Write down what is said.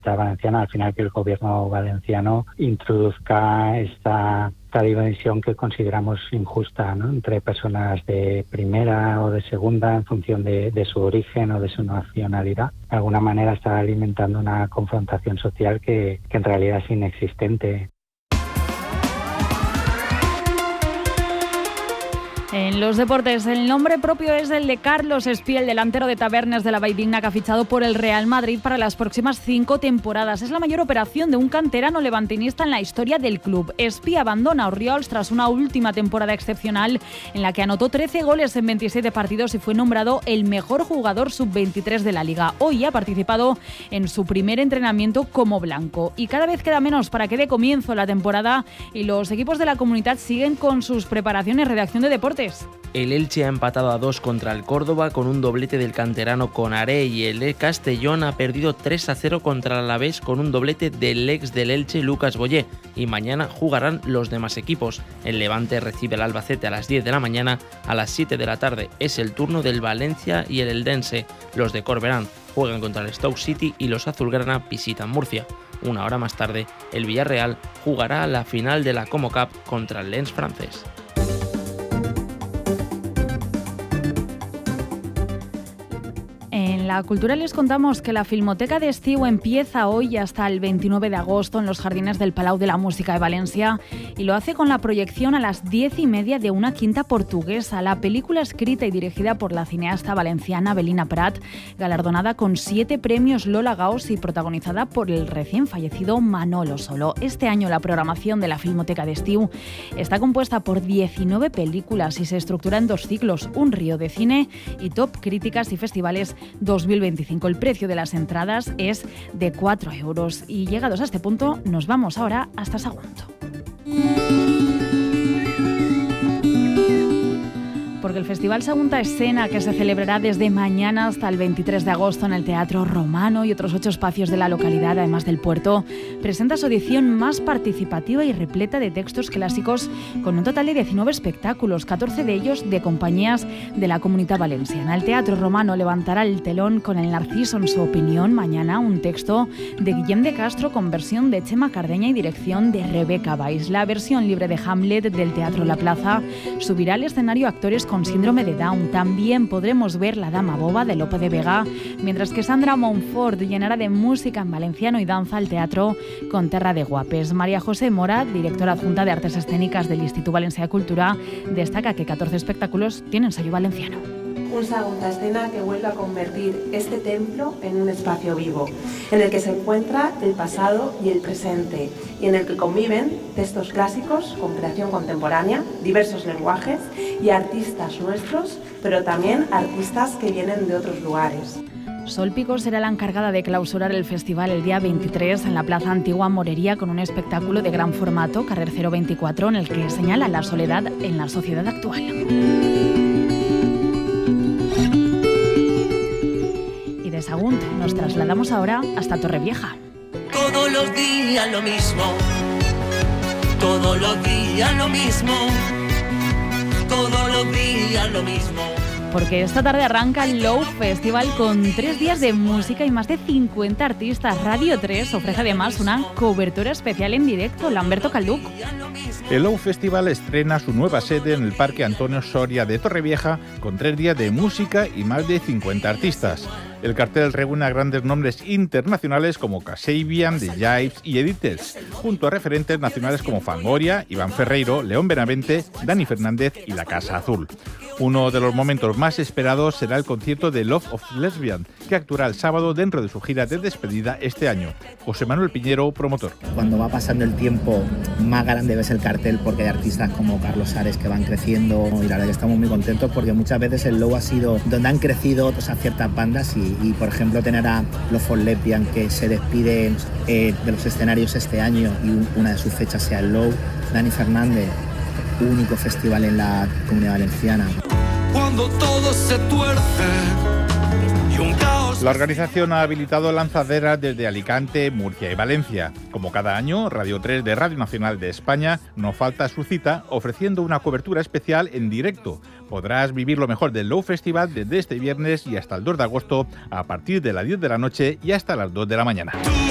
valenciana, al final que el gobierno valenciano introduzca esta dimensión que consideramos injusta, ¿no?, entre personas de primera o de segunda en función de su origen o de su nacionalidad. De alguna manera está alimentando una confrontación social que en realidad es inexistente. En los deportes, el nombre propio es el de Carlos Espiel, delantero de Tabernes de la Valldigna, que ha fichado por el Real Madrid para las próximas 5 temporadas. Es la mayor operación de un canterano levantinista en la historia del club. Espiel abandona Orriols tras una última temporada excepcional en la que anotó 13 goles en 27 partidos y fue nombrado el mejor jugador sub-23 de la Liga. Hoy ha participado en su primer entrenamiento como blanco. Y cada vez queda menos para que dé comienzo la temporada y los equipos de la Comunitat siguen con sus preparaciones. Redacción de Deportes. El Elche ha empatado a 2 contra el Córdoba con un doblete del canterano Konaré y el Castellón ha perdido 3-0 contra el Alavés con un doblete del ex del Elche Lucas Boyé. Y mañana jugarán los demás equipos. El Levante recibe al Albacete a las 10 de la mañana, a las 7 de la tarde es el turno del Valencia y el Eldense. Los de Corberán juegan contra el Stoke City y los azulgrana visitan Murcia. Una hora más tarde, el Villarreal jugará la final de la Como Cup contra el Lens francés. En la cultura les contamos que la Filmoteca de Estiu empieza hoy hasta el 29 de agosto en los jardines del Palau de la Música de Valencia y lo hace con la proyección a las 10:30 de Una quinta portuguesa, la película escrita y dirigida por la cineasta valenciana Belina Prat, galardonada con 7 premios Lola Gauss y protagonizada por el recién fallecido Manolo Solo. Este año la programación de la Filmoteca de Estiu está compuesta por 19 películas y se estructura en 2 ciclos, un río de cine y top críticas y festivales 2025. El precio de las entradas es de 4 euros. Y llegados a este punto, nos vamos ahora hasta Sagunto. Porque el Festival Sagunta Escena, que se celebrará desde mañana hasta el 23 de agosto en el Teatro Romano y otros 8 espacios de la localidad, además del puerto, presenta su edición más participativa y repleta de textos clásicos con un total de 19 espectáculos, 14 de ellos de compañías de la Comunitat Valenciana. El Teatro Romano levantará el telón con El Narciso en su opinión mañana, un texto de Guillem de Castro con versión de Chema Cardeña y dirección de Rebeca Valls. La versión libre de Hamlet del Teatro La Plaza subirá al escenario actores con síndrome de Down. También podremos ver La Dama Boba de Lope de Vega, mientras que Sandra Montfort llenará de música en valenciano y danza el teatro con Terra de Guapes. María José Mora, directora adjunta de Artes Escénicas del Instituto Valencià de Cultura, destaca que 14 espectáculos tienen sello valenciano. Un Sagunta Escena que vuelve a convertir este templo en un espacio vivo, en el que se encuentra el pasado y el presente, y en el que conviven textos clásicos con creación contemporánea, diversos lenguajes y artistas nuestros, pero también artistas que vienen de otros lugares. Sol Pico será la encargada de clausurar el festival el día 23 en la Plaza Antigua Morería con un espectáculo de gran formato, Carrer 024, en el que señala la soledad en la sociedad actual. De Sagunt nos trasladamos ahora hasta Torrevieja. Todos los días lo mismo, todos los días lo mismo, todos los días lo mismo. Porque esta tarde arranca el Low Festival con 3 días de música y más de 50 artistas. Radio 3 ofrece además una cobertura especial en directo. Lamberto Calduc. El Low Festival estrena su nueva sede en el Parque Antonio Soria de Torrevieja con 3 días de música y más de 50 artistas. El cartel reúne a grandes nombres internacionales como Kasabian, The Jives y Editels, junto a referentes nacionales como Fangoria, Iván Ferreiro, León Benavente, Dani Fernández y La Casa Azul. Uno de los momentos más esperados será el concierto de Love of Lesbian, que actuará el sábado dentro de su gira de despedida este año. José Manuel Piñero, promotor. Cuando va pasando el tiempo, más grande ves el cartel porque hay artistas como Carlos Ares que van creciendo y la verdad que estamos muy contentos porque muchas veces el Low ha sido donde han crecido ciertas bandas y por ejemplo tener a Love of Lesbian que se despide de los escenarios este año y una de sus fechas sea el Low, Dani Fernández, único festival en la Comunidad Valenciana. Cuando todo se tuerce y un caos. La organización ha habilitado lanzaderas desde Alicante, Murcia y Valencia. Como cada año, Radio 3 de Radio Nacional de España no falta su cita ofreciendo una cobertura especial en directo. Podrás vivir lo mejor del Low Festival desde este viernes y hasta el 2 de agosto a partir de las 10 de la noche y hasta las 2 de la mañana.